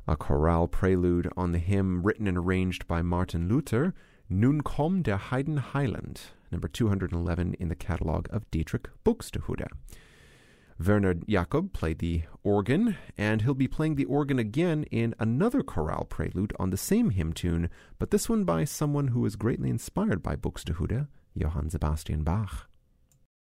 a chorale prelude on the hymn written and arranged by Martin Luther, Nun komm der Heiden Heiland, number 211 in the catalogue of Dietrich Buxtehude. Werner Jakob played the organ, and he'll be playing the organ again in another chorale prelude on the same hymn tune, but this one by someone who was greatly inspired by Buxtehude, Johann Sebastian Bach.